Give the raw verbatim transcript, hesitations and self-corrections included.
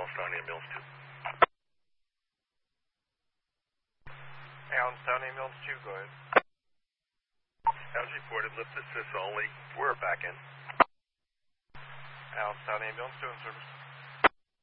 Allenstown Ambulance two. Allenstown Ambulance two, go ahead. As reported, lift assist only. We're back in. Allenstown Ambulance two in service.